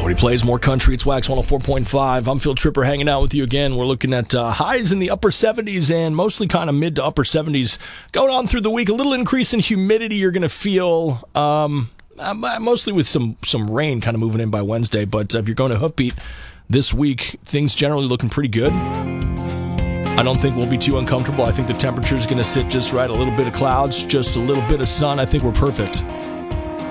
Nobody plays more country. It's Wax 104.5. I'm Phil Tripper hanging out with you again. We're looking at highs in the upper 70s and mostly kind of mid to upper 70s. Going on through the week, a little increase in humidity you're going to feel, mostly with some rain kind of moving in by Wednesday. But if you're going to Hoofbeat this week, things generally looking pretty good. I don't think we'll be too uncomfortable. I think the temperature is going to sit just right. A little bit of clouds, just a little bit of sun. I think we're perfect.